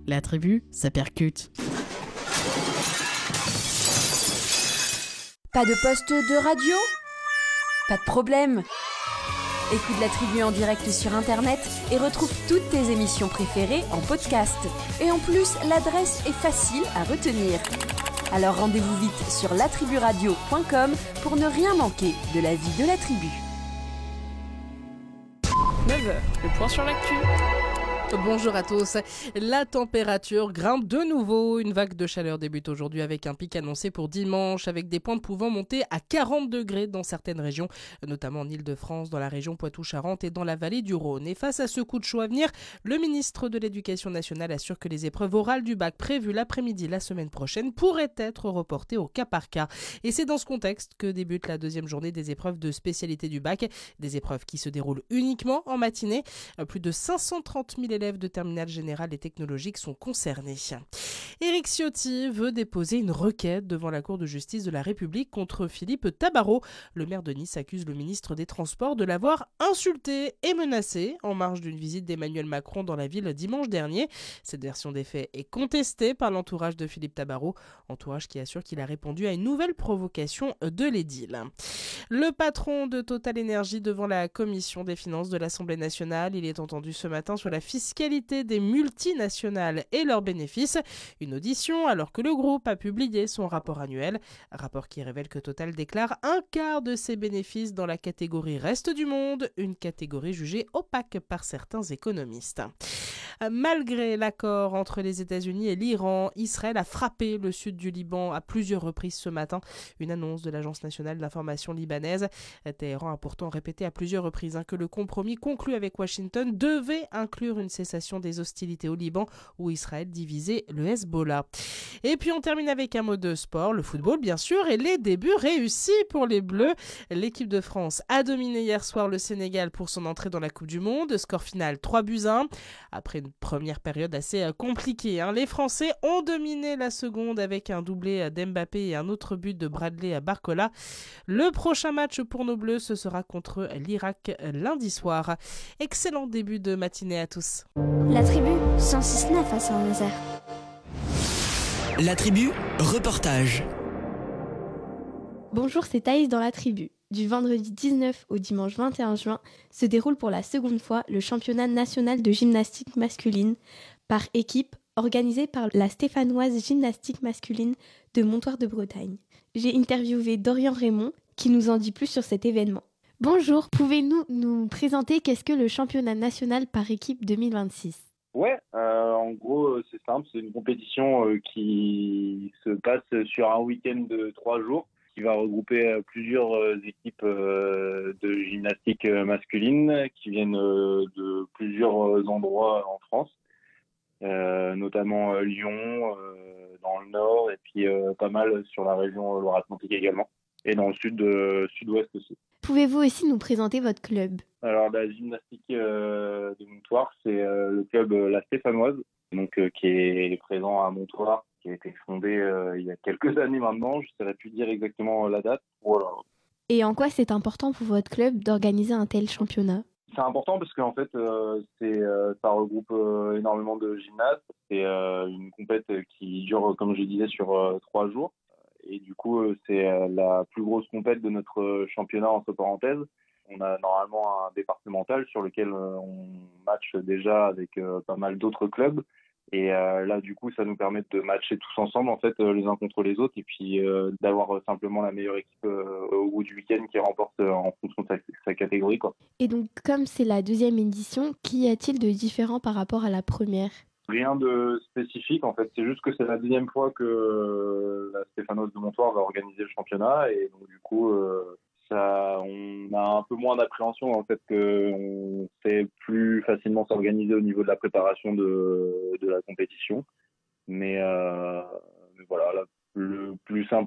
La tribu, ça percute. Pas de poste de radio ? Pas de problème. Écoute la tribu en direct sur internet et retrouve toutes tes émissions préférées en podcast. Et en plus, l'adresse est facile à retenir. Alors rendez-vous vite sur latriburadio.com pour ne rien manquer de la vie de la tribu. 9h, le point sur l'actu. Bonjour à tous. La température grimpe de nouveau. Une vague de chaleur débute aujourd'hui avec un pic annoncé pour dimanche, avec des pointes pouvant monter à 40 degrés dans certaines régions, notamment en Île-de-France, dans la région Poitou-Charentes et dans la vallée du Rhône. Et face à ce coup de chaud à venir, le ministre de l'Éducation nationale assure que les épreuves orales du bac prévues l'après-midi la semaine prochaine pourraient être reportées au cas par cas. Et c'est dans ce contexte que débute la deuxième journée des épreuves de spécialité du bac, des épreuves qui se déroulent uniquement en matinée. Plus de 530 000 élèves de terminale générale et technologique sont concernés. Éric Ciotti veut déposer une requête devant la Cour de justice de la République contre Philippe Tabarot. Le maire de Nice accuse le ministre des Transports de l'avoir insulté et menacé en marge d'une visite d'Emmanuel Macron dans la ville dimanche dernier. Cette version des faits est contestée par l'entourage de Philippe Tabarot, entourage qui assure qu'il a répondu à une nouvelle provocation de l'édile. Le patron de Total Énergie devant la commission des finances de l'Assemblée nationale, il est entendu ce matin sur la fiscalité des multinationales et leurs bénéfices. Une audition alors que le groupe a publié son rapport annuel. Rapport qui révèle que Total déclare un quart de ses bénéfices dans la catégorie reste du monde, une catégorie jugée opaque par certains économistes. Malgré l'accord entre les États-Unis et l'Iran, Israël a frappé le sud du Liban à plusieurs reprises ce matin. Une annonce de l'Agence nationale d'information libanaise. Téhéran a pourtant répété à plusieurs reprises que le compromis conclu avec Washington devait inclure une cessation des hostilités au Liban où Israël divisait le Hezbollah. Et puis on termine avec un mot de sport, le football bien sûr, et les débuts réussis pour les Bleus. L'équipe de France a dominé hier soir le Sénégal pour son entrée dans la Coupe du Monde. Score final 3-1. Après une première période assez compliquée, les Français ont dominé la seconde avec un doublé d'Mbappé et un autre but de Bradley Barcola. Le prochain match pour nos Bleus, ce sera contre l'Irak lundi soir. Excellent début de matinée à tous. La tribu 106.9 à Saint-Nazaire. La tribu, reportage. Bonjour, c'est Thaïs dans la tribu. Du vendredi 19 au dimanche 21 juin se déroule pour la seconde fois le championnat national de gymnastique masculine par équipe organisé par la Stéphanoise Gymnastique Masculine de Montoire de Bretagne. J'ai interviewé Dorian Raymond qui nous en dit plus sur cet événement. Bonjour, pouvez-vous nous présenter qu'est-ce que le championnat national par équipe 2026 ? Ouais, en gros, c'est simple, c'est une compétition qui se passe sur un week-end de 3 jours, qui va regrouper plusieurs équipes de gymnastique masculine qui viennent de plusieurs endroits en France, notamment Lyon, dans le nord, et puis pas mal sur la région Loire-Atlantique également, et dans le sud-ouest aussi. Pouvez-vous aussi nous présenter votre club ? Alors la gymnastique de Montoire, c'est le club La Stéphanoise, donc qui est présent à Montoire, qui a été fondé il y a quelques années maintenant. Je ne saurais plus dire exactement la date. Voilà. Et en quoi c'est important pour votre club d'organiser un tel championnat ? C'est important parce qu'en fait, ça regroupe énormément de gymnastes. C'est une compète qui dure, comme je disais, sur 3 jours. Et du coup, c'est la plus grosse compète de notre championnat entre parenthèses. On a normalement un départemental sur lequel on matche déjà avec pas mal d'autres clubs. Et là, du coup, ça nous permet de matcher tous ensemble, en fait, les uns contre les autres, et puis d'avoir simplement la meilleure équipe au bout du week-end qui remporte en fonction de sa catégorie, quoi. Et donc, comme c'est la deuxième édition, qu'y a-t-il de différent par rapport à la première ? Rien de spécifique, en fait. C'est juste que c'est la deuxième fois que la Stéphanoise de Montoire va organiser le championnat, et donc du coup, on a un peu moins d'appréhension, en fait, qu'on sait plus facilement s'organiser au niveau de la préparation de la compétition. Mais voilà, le plus simple